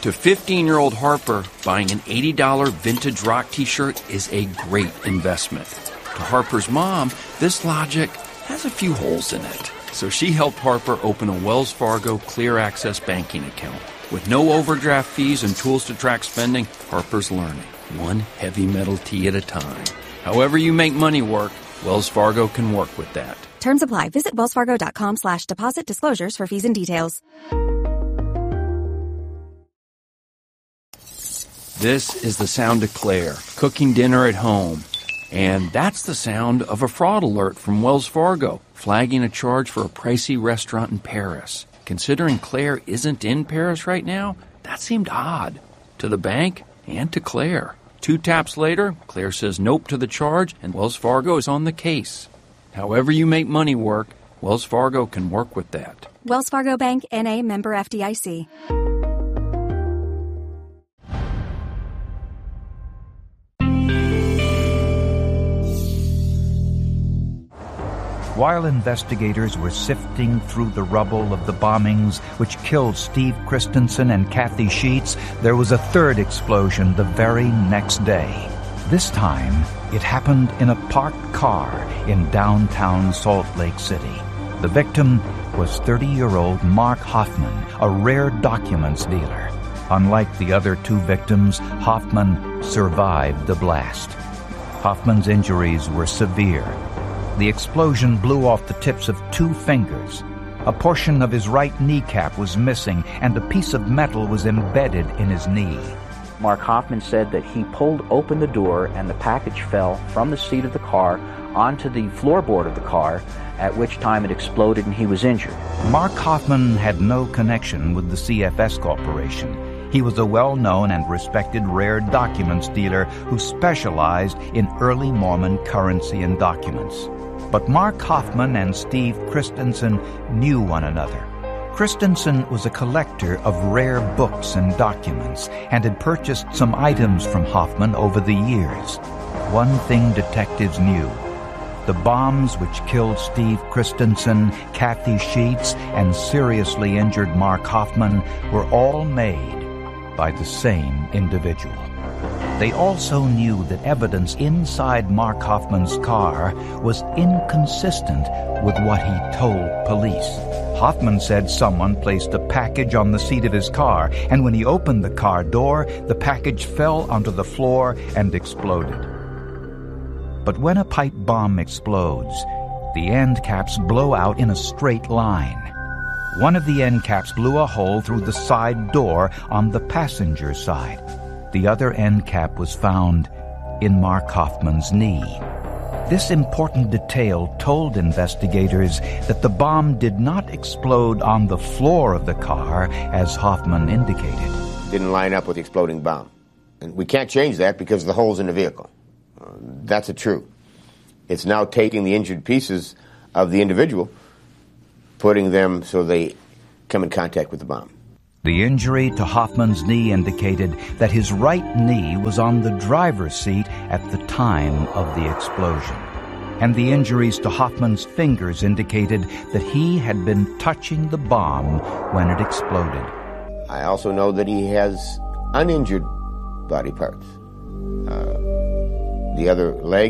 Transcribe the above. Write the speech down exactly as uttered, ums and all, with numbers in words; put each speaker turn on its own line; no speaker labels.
To fifteen-year-old Harper, buying an eighty dollars vintage rock t-shirt is a great investment. To Harper's mom, this logic has a few holes in it. So she helped Harper open a Wells Fargo Clear Access banking account. With no overdraft fees and tools to track spending, Harper's learning, one heavy metal tea at a time. However you make money work, Wells Fargo can work with that.
Terms apply. Visit wellsfargo.com slash deposit disclosures for fees and details.
This is the sound of Claire, cooking dinner at home. And that's the sound of a fraud alert from Wells Fargo, flagging a charge for a pricey restaurant in Paris. Considering Claire isn't in Paris right now, that seemed odd. To the bank and to Claire. Two taps later, Claire says nope to the charge, and Wells Fargo is on the case. However you make money work, Wells Fargo can work with that.
Wells Fargo Bank, N A, member F D I C.
While investigators were sifting through the rubble of the bombings which killed Steve Christensen and Kathy Sheets, there was a third explosion the very next day. This time, it happened in a parked car in downtown Salt Lake City. The victim was thirty-year-old Mark Hoffman, a rare documents dealer. Unlike the other two victims, Hoffman survived the blast. Hoffman's injuries were severe. The explosion blew off the tips of two fingers. A portion of his right kneecap was missing, and a piece of metal was embedded in his knee.
Mark Hoffman said that he pulled open the door and the package fell from the seat of the car onto the floorboard of the car, at which time it exploded and he was injured.
Mark Hoffman had no connection with the C F S Corporation. He was a well-known and respected rare documents dealer who specialized in early Mormon currency and documents. But Mark Hoffman and Steve Christensen knew one another. Christensen was a collector of rare books and documents and had purchased some items from Hoffman over the years. One thing detectives knew: the bombs which killed Steve Christensen, Kathy Sheets, and seriously injured Mark Hoffman were all made by the same individual. They also knew that evidence inside Mark Hoffman's car was inconsistent with what he told police. Hoffman said someone placed a package on the seat of his car, and when he opened the car door, the package fell onto the floor and exploded. But when a pipe bomb explodes, the end caps blow out in a straight line. One of the end caps blew a hole through the side door on the passenger side. The other end cap was found in Mark Hoffman's knee. This important detail told investigators that the bomb did not explode on the floor of the car, as Hoffman indicated.
Didn't line up with the exploding bomb. And we can't change that because of the holes in the vehicle. Uh, that's a true. It's now taking the injured pieces of the individual, putting them so they come in contact with the bomb.
The injury to Hoffman's knee indicated that his right knee was on the driver's seat at the time of the explosion. And the injuries to Hoffman's fingers indicated that he had been touching the bomb when it exploded.
I also know that he has uninjured body parts. Uh, the other leg